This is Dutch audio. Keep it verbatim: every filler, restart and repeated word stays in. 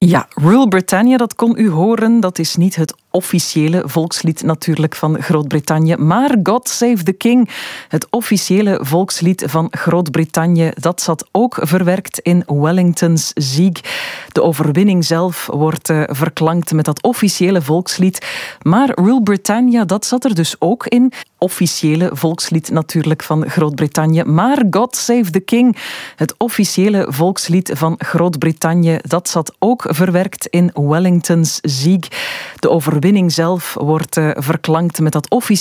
Ja, Rule Britannia, dat kon u horen. Dat is niet het officiële volkslied natuurlijk van Groot-Brittannië, maar God Save the King, het officiële volkslied van Groot-Brittannië, dat zat ook verwerkt in Wellingtons Zieg. De overwinning zelf wordt uh, verklankt met dat officiële volkslied, maar Rule Britannia, dat zat er dus ook in. Officiële volkslied natuurlijk van Groot-Brittannië, maar God Save the King, het officiële volkslied van Groot-Brittannië, dat zat ook verwerkt in Wellingtons Zieg. De overwinning zelf wordt uh, verklankt met dat officiële